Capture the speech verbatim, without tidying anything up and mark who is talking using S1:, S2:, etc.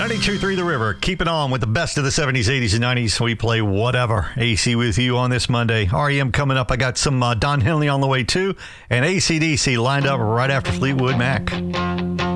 S1: ninety-two point three The River. Keep it on with the best of the seventies, eighties, and nineties. We play whatever. A C with you on this Monday. R E M coming up. I got some uh, Don Henley on the way, too. And A C D C lined up right after Fleetwood Mac.